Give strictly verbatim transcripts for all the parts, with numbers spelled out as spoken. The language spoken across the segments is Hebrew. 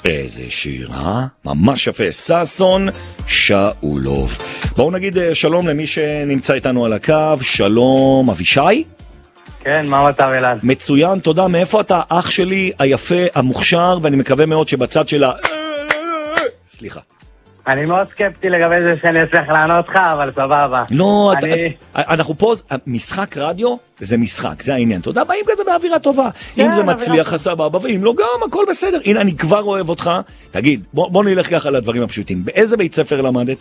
איזה שיר, אה? ממש יפה. ססון שאולוב. בואו נגיד שלום למי שנמצא איתנו על הקו. שלום, אבישי? כן, מה מצב אלעד? מצוין, תודה. מאיפה אתה? אח שלי היפה, המוכשר, ואני מקווה מאוד שבצד שלה... סליחה. אני מאוד סקפטי לגבי זה שאני אצליח לענות לך, אבל סבבה. לא, אני... אנחנו פה, משחק רדיו זה משחק, זה העניין. אתה יודע, באים כזה באווירה טובה. אם זה מצליח, סבבה, ואם לא, גם הכל בסדר. הנה, אני כבר אוהב אותך. תגיד, בוא נלך ככה לדברים הפשוטים. באיזה בית ספר למדת?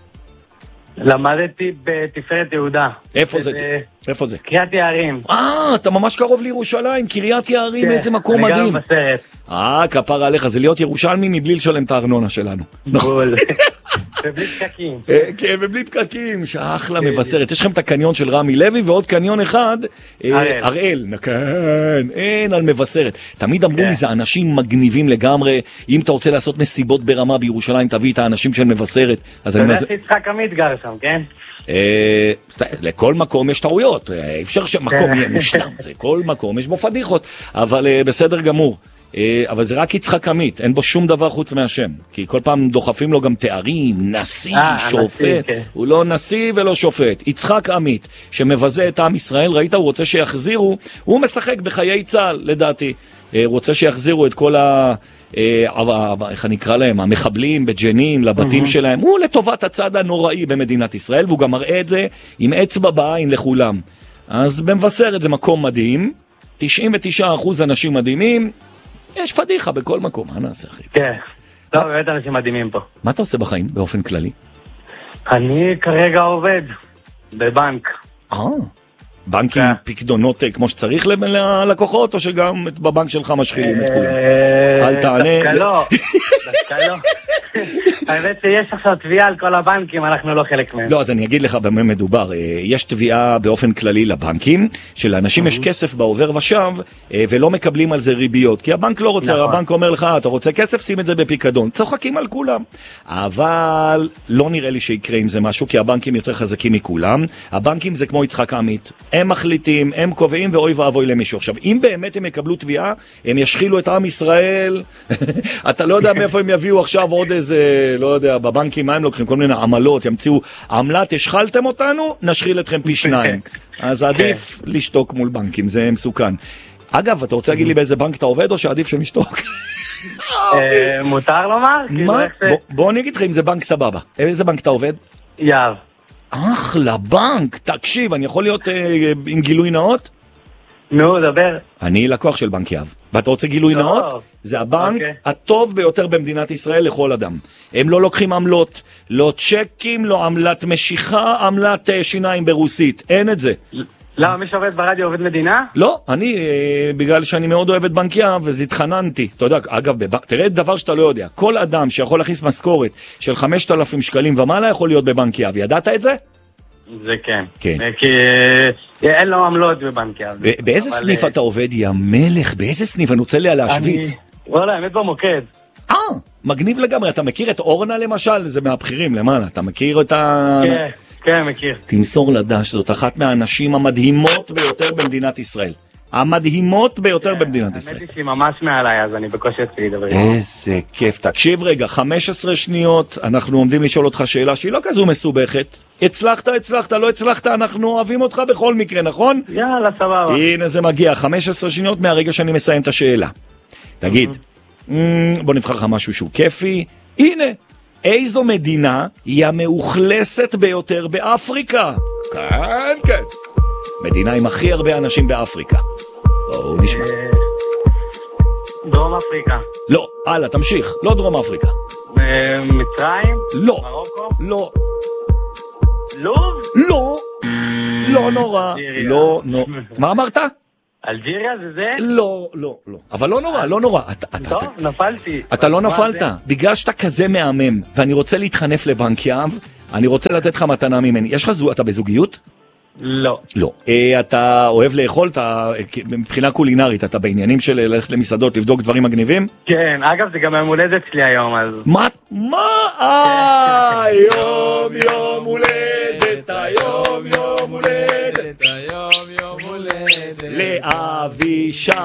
למדתי בתפארת יהודה. איפה זה? איפה זה? קריית יערים. אה, אתה ממש קרוב לירושלים, קריית יערים, איזה מקום מדהים. אני גם בסרט. אה, כפר עליך, זה להיות ירושלמי מבלי לשלם את הארנונה שלנו. בול. ובלי פקקים. כן, ובלי פקקים, שאחלה מבשרת. יש לכם את הקניון של רמי לוי, ועוד קניון אחד, הראל. כן, אין על מבשרת. תמיד אמרו לי, זה אנשים מגניבים לגמרי. אם אתה רוצה לעשות מסיבות ברמה בירושלים, תביא את האנשים של מבשרת. אתה יודע שיצחק עמית גר שם, כן? לכל מקום יש טעויות, אפשר שמקום יהיה מושלם, כל מקום יש בו פדיחות, אבל בסדר גמור. אבל זה רק יצחק עמית, אין בו שום דבר חוץ מהשם, כי כל פעם דוחפים לו גם תארים, נשיא, שופט, הוא לא נשיא ולא שופט. יצחק עמית, שמבזה את עם ישראל, ראית, הוא רוצה שיחזירו, הוא משחק בחיי צה"ל, לדעתי, רוצה שיחזירו את כל ה... איך נקרא להם, המחבלים בג'נין, לבתים שלהם, הוא לטובת הצד הנוראי במדינת ישראל, והוא גם מראה את זה עם אצבע בעין לכולם. אז במבשרת זה מקום מדהים, תשעים ותשעה אחוז אנשים מדהימים, יש פדיחה בכל מקום, מה נעשה אחי? כן, לא, באמת אנשים מדהימים פה. מה אתה עושה בחיים באופן כללי? אני כרגע עובד בבנק. אה, בנקים פקדונות כמו שצריך ללקוחות, או שגם בבנק שלך משחילים את כולם? אל תענה. דווקא לא, דווקא לא. האמת שיש עכשיו תביעה על כל הבנקים, אנחנו לא חלק מהם. לא, אז אני אגיד לך במה מדובר. יש תביעה באופן כללי לבנקים, שלאנשים יש כסף בעובר ושב, ולא מקבלים על זה ריביות, כי הבנק לא רוצה, הבנק אומר לך, אתה רוצה כסף, שים את זה בפיקדון. צוחקים על כולם. אבל לא נראה לי שיקרה עם זה משהו, כי הבנקים יותר חזקים מכולם. הבנקים זה כמו יצחק עמית. הם מחליטים, הם קובעים, ואוי ואבוי למישהו. עכשיו, אם באמת הם יקבלו תביעה, הם ישחילו את עם ישראל. אתה לא יודע מאיפה הם יביאו עכשיו עוד איזה, לא יודע, בבנקים מה הם לוקחים, כל מיני עמלות, ימציאו עמלת, השחלתם אותנו, נשחיל אתכם פי שניים. אז עדיף לשתוק מול בנקים, זה מסוכן. אגב, אתה רוצה להגיד לי באיזה בנק אתה עובד, או שעדיף שנשתוק? מותר לומר? בוא אני אגיד לך אם זה בנק סבבה. איזה בנק אתה עובד? יאב. אחלה בנק, תקשיב, אני יכול להיות עם גילוי נאות? נו, דבר. אני לקוח של בנק יהב. ואתה רוצה גילוי נאות? זה הבנק הטוב ביותר במדינת ישראל לכל אדם. הם לא לוקחים עמלות, לא צ'קים, לא עמלת משיכה, עמלת שיניים ברוסית. אין את זה. למה, מי שעובד ברדיו עובד מדינה? לא, אני, בגלל שאני מאוד אוהב את בנק יהב, אז התחננתי. אתה יודע, אגב, תראה דבר שאתה לא יודע. כל אדם שיכול להכניס משכורת של חמשת אלפים שקלים ומעלה יכול להיות בבנק יהב. ידעת את זה? זה כן. כן. כי אין לו עמלות בבנק יהב. באיזה סניף אתה עובד, יא מלך? באיזה סניף? אני רוצה להשוויץ. וואלה, האמת במוקד. אה, מגניב לגמרי. אתה מכיר את אורנה למשל? זה מהבחירים למעלה. אתה מכיר את ה... כן, כן, מכיר. תמסור לדש, זאת אחת מהאנשים המדהימות ביותר במדינת ישראל. המדהימות ביותר במדינת ישראל. האמת היא שהיא ממש מעליי, אז אני בקושי אצלי לדבר. איזה כיף. תקשיב רגע, חמש עשרה שניות, אנחנו עומדים לשאול אותך שאלה שהיא לא כזו מסובכת. הצלחת, הצלחת, לא הצלחת, אנחנו אוהבים אותך בכל מקרה, נכון? יאללה, סבבה. הנה זה מגיע, חמש עשרה שניות מהרגע שאני מסיים את השאלה. תגיד, בוא נבחר לך משהו שהוא כיפי. הנה, איזו מדינה היא המאוכלסת ביותר באפריקה? כן, כן. מדינה עם הכי הרבה אנשים באפריקה. בואו נשמע. דרום אפריקה. לא, הלאה, תמשיך. לא דרום אפריקה. מצרים? לא. מרוקו? לא. לוב? לא. לא נורא. לא, לא. מה אמרת? אלג'יריה זה זה? לא, לא, לא. אבל לא נורא, לא נורא. טוב, נפלתי. אתה לא נפלת. בגלל שאתה כזה מהמם, ואני רוצה להתחנף לבנק יהב, אני רוצה לתת לך מתנה ממני. יש לך זו, אתה בזוגיות? לא. לא. אתה אוהב לאכול, מבחינה קולינרית, אתה בעניינים של ללכת למסעדות, לבדוק דברים מגניבים? כן, אגב זה גם יום הולדת שלי היום, אז... מה? מה? אה, יום יום הולדת, היום יום הולדת, היום יום הולדת, לאבישי.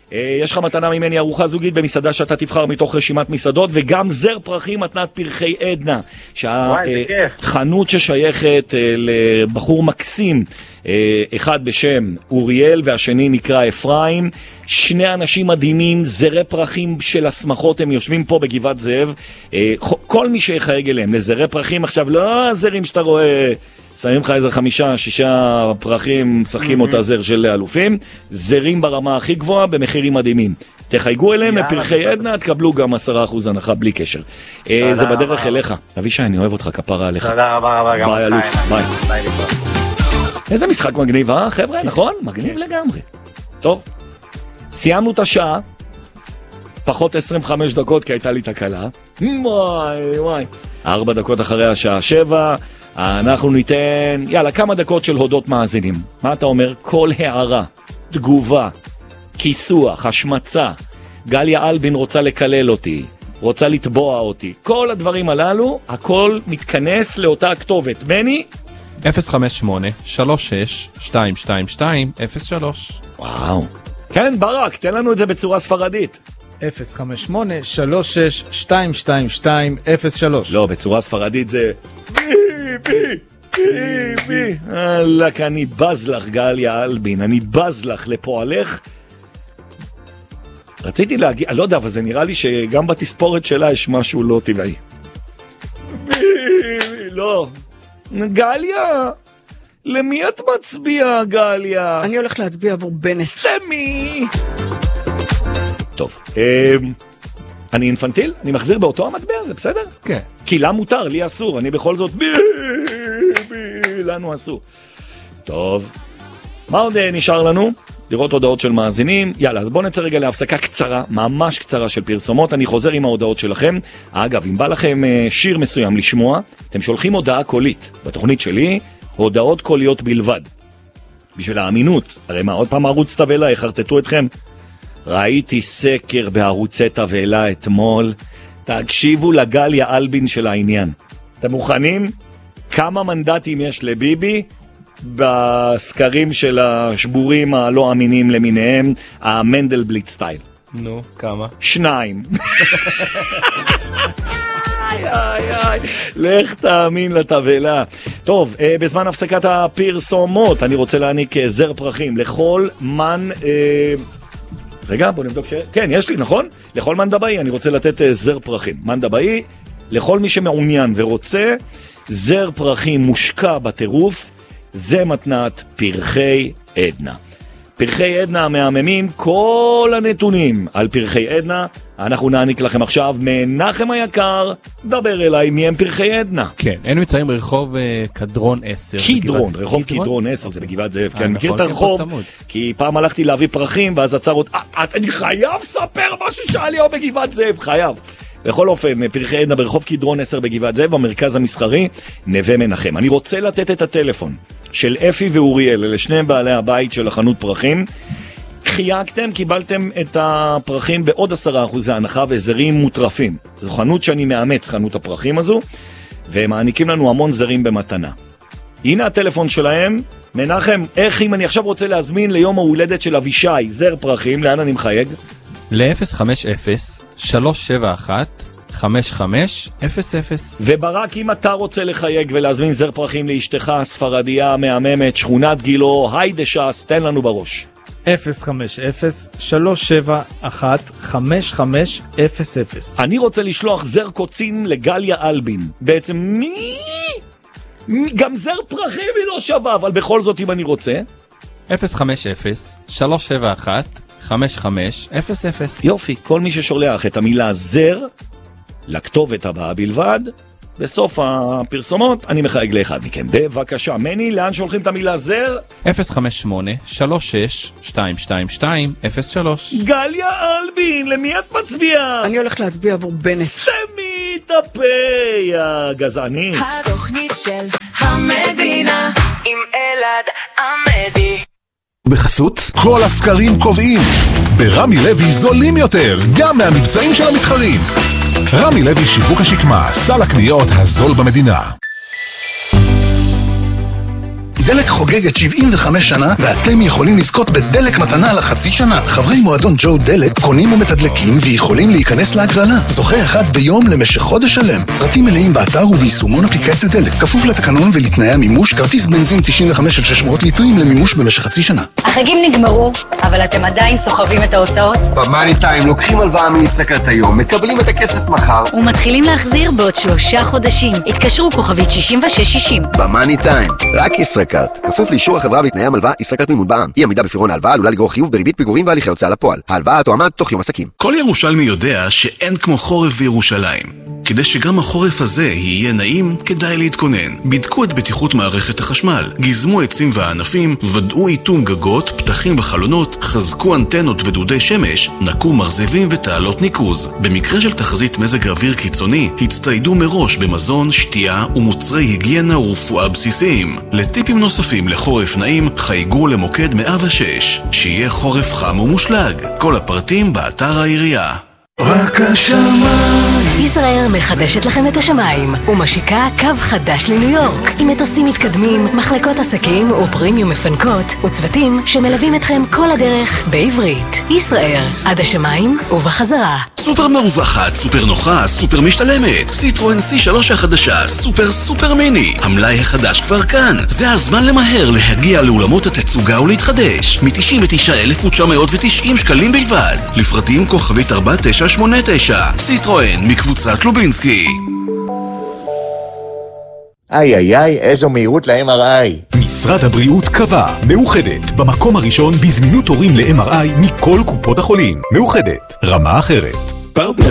יש לך מתנה ממני ארוחה זוגית במסעדה שאתה תבחר מתוך רשימת מסעדות, וגם זר פרחים מתנת פרחי עדנה, שהחנות ששייכת לבחור מקסים, אחד בשם אוריאל והשני נקרא אפרים, שני אנשים מדהימים, זרי פרחים של הסמכות, הם יושבים פה בגבעת זאב, כל מי שיחייג אליהם לזרי פרחים, עכשיו לא הזרים שאתה רואה, שמים לך איזה חמישה, שישה פרחים, משחקים אותה זר של אלופים, זרים ברמה הכי גבוהה במחירים מדהימים. תחייגו אליהם לפרחי עדנה, תקבלו גם עשרה אחוז הנחה בלי קשר. זה בדרך אליך. אבישי, אני אוהב אותך, כפרה עליך. תודה רבה רבה. ביי אלוף, ביי. איזה משחק מגניב, אה חבר'ה? נכון? מגניב לגמרי. טוב, סיימנו את השעה, פחות עשרים וחמש דקות כי הייתה לי תקלה. וואי וואי. ארבע דקות אחרי השעה שבע, אנחנו ניתן, יאללה, כמה דקות של הודות מאזינים. מה אתה אומר? כל הערה, תגובה, כיסוח, השמצה, גליה אלבין רוצה לקלל אותי, רוצה לטבוע אותי, כל הדברים הללו, הכל מתכנס לאותה הכתובת. מני? אפס חמש שמונה שלוש שש שתיים שתיים שתיים אפס שלוש. וואו. כן, ברק, תן לנו את זה בצורה ספרדית. אפס חמש שמונה שלוש שש שתיים שתיים שתיים אפס שלוש. לא, בצורה ספרדית זה בי בי בי בי. אלק, אני בז לך גליה אלבין, אני בז לך לפועלך. רציתי להגיד, לא יודע, אבל זה נראה לי שגם בתספורת שלה יש משהו לא טבעי. בי בי, לא. גליה, למי את מצביעה, גליה? אני הולך להצביע עבור בנט. סתמי! טוב, אני אינפנטיל? אני מחזיר באותו המטבע, זה בסדר? כן. כי לה מותר, לי אסור, אני בכל זאת בי, בי, לנו אסור. טוב, מה עוד נשאר לנו? לראות הודעות של מאזינים. יאללה, אז בואו נצא רגע להפסקה קצרה, ממש קצרה של פרסומות. אני חוזר עם ההודעות שלכם. אגב, אם בא לכם שיר מסוים לשמוע, אתם שולחים הודעה קולית. בתוכנית שלי, הודעות קוליות בלבד. בשביל האמינות. הרי מה, עוד פעם ערוץ תבלה, החרטטו אתכם? ראיתי סקר בערוצי תבלה אתמול. תקשיבו לגליה אלבין של העניין. אתם מוכנים? כמה מנדטים יש לביבי? בסקרים של השבורים הלא אמינים למיניהם, המנדלבליט סטייל. נו, כמה? שניים. איי, איי, איי. לך תאמין לתבלה. טוב, בזמן הפסקת הפרסומות, אני רוצה להעניק זר פרחים לכל מן... רגע, בוא נבדוק ש... כן, יש לי, נכון? לכל מן דבאי, אני רוצה לתת זר פרחים. מן דבאי, לכל מי שמעוניין ורוצה, זר פרחים מושקע בטירוף, זה מתנת פרחי עדנה. פרחי עדנה המהממים, כל הנתונים על פרחי עדנה, אנחנו נעניק לכם עכשיו. מנחם היקר, דבר אליי, מי הם פרחי עדנה? כן, היינו מצאים ברחוב קדרון עשר. קדרון, רחוב קדרון עשר, זה בגבעת זאב, כן, מכיר את הרחוב? כי פעם הלכתי להביא פרחים, ואז עצר עוד, אני חייב לספר משהו שעלי או בגבעת זאב, חייב. בכל אופן, פרחי עדנה ברחוב קדרון עשר בגבעת זאב, במרכז המסחרי, נווה מנחם. אני רוצה לתת את הטלפון של אפי ואוריאל, אלה שני בעלי הבית של החנות פרחים. חייגתם, קיבלתם את הפרחים בעוד עשרה אחוזי הנחה וזרים מוטרפים. זו חנות שאני מאמץ, חנות הפרחים הזו, והם מעניקים לנו המון זרים במתנה. הנה הטלפון שלהם. מנחם, איך אם אני עכשיו רוצה להזמין ליום ההולדת של אבישי זר פרחים, לאן אני מחייג? ל-אפס חמש אפס שלוש שבע אחת חמש חמש אפס אפס. וברק, אם אתה רוצה לחייג ולהזמין זר פרחים לאשתך הספרדיה המהממת, שכונת גילו, היידה שס, תן לנו בראש. אפס חמש אפס שלוש שבע אחת חמש חמש אפס אפס. אני רוצה לשלוח זר קוצים לגליה אלבין. בעצם מי? גם זר פרחים היא לא שווה, אבל בכל זאת אם אני רוצה. אפס חמש אפס שלוש שבע אחת חמש חמש אפס אפס. יופי, כל מי ששולח את המילה זר לכתובת הבאה בלבד, בסוף הפרסומות אני מחייג לאחד מכם. בבקשה, מני, לאן שולחים את המילה זר? אפס חמש שמונה שלוש שש שתיים שתיים שתיים אפס שלוש. גליה אלבין, למי את מצביעה? אני הולך להצביע עבור בנט. סתמי את הפה, יא גזעני. התוכנית של המדינה עם אלעד עמדי. בחסות, כל הסקרים קובעים. ברמי לוי זולים יותר, גם מהמבצעים של המתחרים. רמי לוי שיווק השקמה, סל הקניות הזול במדינה. דלק חוגגת שבעים וחמש שנה, ואתם יכולים לזכות בדלק מתנה לחצי שנה. חברי מועדון ג'ו דלק קונים ומתדלקים ויכולים להיכנס להגרלה. זוכה אחד ביום למשך חודש שלם. פרטים מלאים באתר וביישומון אפליקציה דלק. כפוף לתקנון ולתנאי המימוש, כרטיס בנזין תשעים וחמש עד שש מאות ליטרים למימוש במשך חצי שנה. החגים נגמרו, אבל אתם עדיין סוחבים את ההוצאות? במאני טיים לוקחים הלוואה מישראכרט היום, מקבלים את הכסף מחר ומתחילים להחזיר בעוד שלושה חודשים. התקשרו כוכבית שישים ושש שישים. במאני טיים, רק ישראכרט. כפוף לאישור החברה ולתנאי המלווה, ישראכרט מימון בע"מ. אי עמידה בפירעון ההלוואה עלולה לגרור חיוב בריבית פיגורים והליכי הוצאה לפועל. ההלוואה תועמד תוך יום עסקים. כל ירושלמי יודע שאין כמו חורף בירושלים. כדי שגם החורף הזה יהיה נעים, כדאי להתכונן. בדקו את בטיחות מערכת החשמל, גזמו עצים וענפים, ודאו איתום גגות, פתחים בחלונות, חזקו אנטנות ודודי שמש, נקו מרזבים ותעלות ניקוז. במקרה של תחזית מזג אוויר קיצוני, הצטיידו מראש במזון, שתייה ומוצרי היגיינה ורפואה בסיסיים. לטיפים נוספים לחורף נעים, חייגו למוקד מאה ושש. שיהיה חורף חם ומושלג. כל הפרטים באתר העירייה. רק השמיים. ישראל מחדשת לכם את השמיים ומשיקה קו חדש לניו יורק עם מטוסים מתקדמים, מחלקות עסקים ופרימיום מפנקות וצוותים שמלווים אתכם כל הדרך בעברית. ישראל, עד השמיים ובחזרה. סופר מרווחת, סופר נוחה, סופר משתלמת. סיטרואן סי שלוש החדשה, סופר סופר מיני. המלאי החדש כבר כאן. זה הזמן למהר להגיע לאולמות התצוגה ולהתחדש. מ-תשעים ותשעה אלף תשע מאות ותשעים שקלים בלבד. לפרטים כוכבית ארבע תשע שמונה תשע. סיטרואן מקבוצת לובינסקי. איי איי איי, איזו מהירות ל-אם אר איי. משרד הבריאות קבע, מאוחדת, במקום הראשון בזמינות תורים ל-אם אר איי מכל קופות החולים. מאוחדת, רמה אחרת. פרטנר